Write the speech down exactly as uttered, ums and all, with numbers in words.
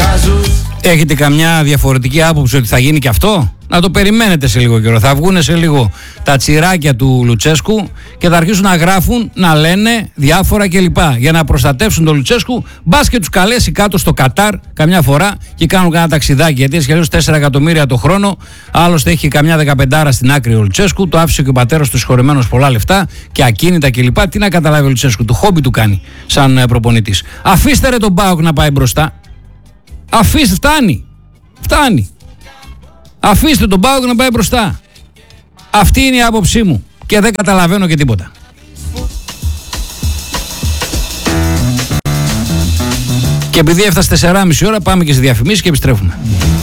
Έχετε καμιά διαφορετική άποψη ότι θα γίνει και αυτό? Να το περιμένετε σε λίγο καιρό. Θα βγουν σε λίγο τα τσιράκια του Λουτσέσκου και θα αρχίσουν να γράφουν, να λένε διάφορα κλπ. Για να προστατεύσουν τον Λουτσέσκου. Μπας και τους καλέσει κάτω στο Κατάρ καμιά φορά και κάνουν κανένα ταξιδάκι. Γιατί έτσι κι αλλιώς τέσσερα εκατομμύρια το χρόνο. Άλλωστε έχει καμιά δεκαπεντάρα στην άκρη ο Λουτσέσκου. Το άφησε και ο πατέρας του συγχωρεμένος πολλά λεφτά και ακίνητα κλπ. Τι να καταλάβει ο Λουτσέσκου? Το χόμπι του κάνει σαν προπονητής. Αφήστε ρε τον ΠΑΟΚ να πάει μπροστά. Αφήστε, φτάνει. Φτάνει. Αφήστε τον ΠΑΟΚ να πάει μπροστά. Αυτή είναι η άποψή μου και δεν καταλαβαίνω και τίποτα. Και επειδή έφτασε τεσσεράμισι ώρα, πάμε και στη διαφημίσεις και επιστρέφουμε.